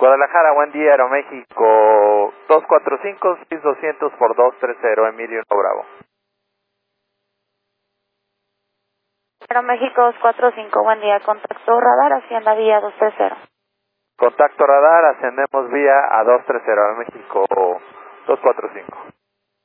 Guadalajara, buen día, Aeroméxico 245-6200 por 230, Emilio Bravo. Aeroméxico 245, buen día, contacto radar, Hacienda Vía 230. Contacto radar, ascendemos vía a 230, Aeroméxico 245.